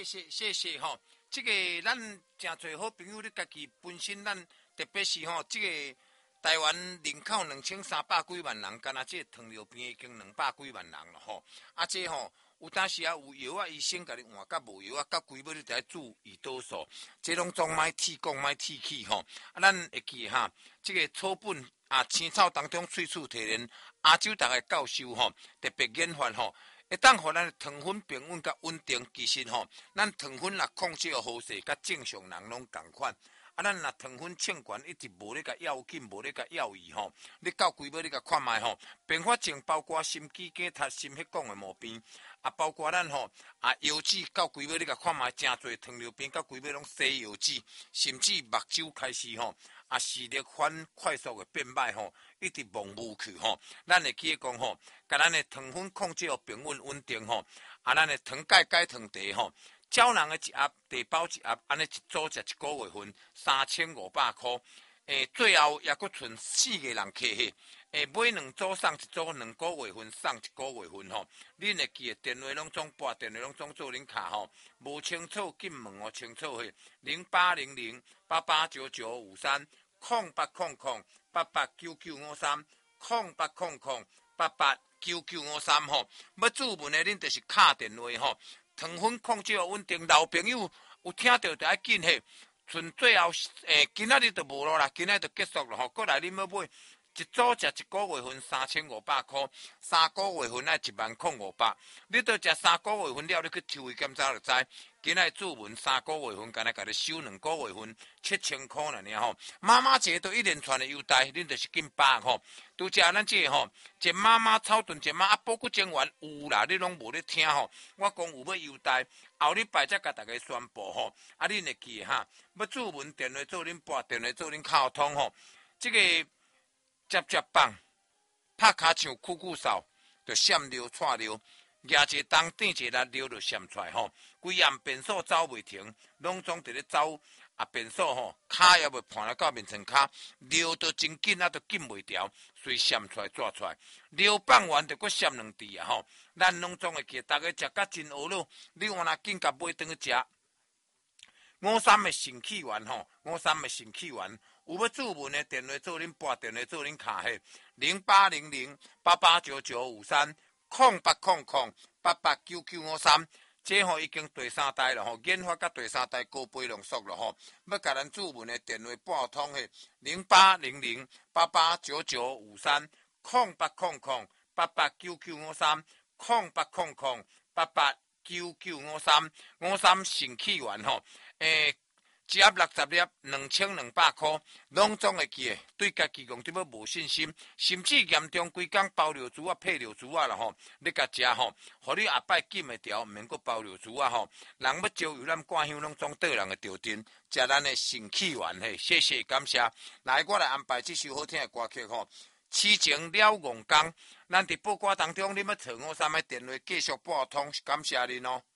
谢吼。这个咱真侪好朋友，你家己本身咱特别是吼，这个台湾人口2300几万人，敢若这糖尿病已经200几万人了吼。啊，这吼有当时啊有药啊，医生甲你换甲无药啊，甲规尾你在注胰岛素，这拢总莫铁讲莫铁气吼。啊，咱会记哈，这个草本啊青草当中萃取提炼，亚洲大个教授吼特别研发吼。会当互咱糖分平稳甲稳定，其实吼，咱糖分若控制好势，甲正常人拢共款。啊，咱若糖分称悬，一直无咧甲要紧，无咧甲要伊吼，你到规尾你甲看卖吼，并发症包括心肌梗塞、心血管的毛病，啊，包括咱吼腰子到规尾你甲看卖，真侪糖尿病到规尾拢洗腰子，甚至目睭开始吼视力反快速的变歹吼。一直蒙雾去吼，咱会记讲吼，甲咱的糖分控制好平稳稳定吼，啊，咱的糖钙钙糖茶吼，胶囊的一盒，茶包一盒，安尼一组食1个月份，3500块，最后也佫剩4个人客去，买2组送1组，2个月份送1个月份吼，恁会记的电话拢总拨，电话拢总做恁卡吼，无清楚紧问哦，清楚去0800889953。0800889953，0800889953吼，要注文的恁就是敲电话吼，糖分控制好稳定，老朋友有听到就要紧嘿，剩最后今仔日就无咯啦，今仔日就结束了吼，过来恁要买。一组食1个月份3500块，3个月份爱10500。你到食3个月份了，你去抽伊检查就知。今仔注文3个月份，干来甲你收2个月份7000块了呢吼。妈妈节都一连串的优待，恁就是紧把吼。拄则咱这吼，一妈妈草炖一妈啊，保骨精丸有啦，你拢无咧听吼。我讲有要优待，后礼拜才甲大家宣布吼。啊，恁会记哈？要注文电话做恁拨，电话做恁敲通吼。这个。接棒，拍骹唱酷酷扫，就闪溜串溜，举一个东顶一个力溜就闪出来吼。规暗变数走袂停，拢总伫咧走啊变数吼，骹也袂盘来到面前骹，溜都真紧啊，都紧袂调，所以闪出来抓出来。溜放完就搁闪2支啊吼，咱拢总会记，大家食甲真饿咯，你换若紧甲买转去食。53的神气丸吼，53的神气丸。有要注文的电话做恁拨，电话做恁卡嘿，0800889953，0800889953，这吼已经第3代了吼，研发甲第3代高倍浓缩了吼，要甲咱注文的电话拨通嘿，0800889953，0800889953，神气丸吼，一盒60粒，2200块，拢总会记的。对家己用对要无信心，甚至严重规工包尿珠啊、配尿珠啊啦吼，你甲食吼，互你下摆紧会调，毋免阁包尿珠啊吼。人要招游咱挂香，拢总对人会着阵，食咱的神气丸嘿，谢谢感谢。来，我来安排这首好听的歌曲吼。痴情了戆工，咱伫报歌当中，你要找53的电话继续拨通，感谢恁哦。